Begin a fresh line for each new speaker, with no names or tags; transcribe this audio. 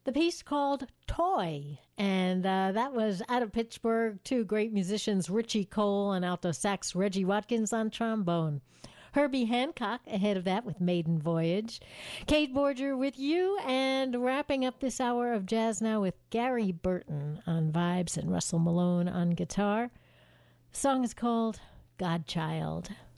The piece called Toy, and that was out of Pittsburgh. Two great musicians, Richie Cole on alto sax, Reggie Watkins on trombone. Herbie Hancock ahead of that with Maiden Voyage. Kate Borger with you, and wrapping up this hour of jazz now with Gary Burton on vibes and Russell Malone on guitar. The song is called Godchild.